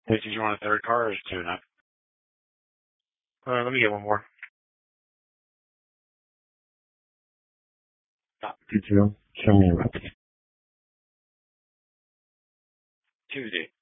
Hey, did you want a third car or is two enough? Let me get one more. Stop. Did you show me a rep? Tuesday.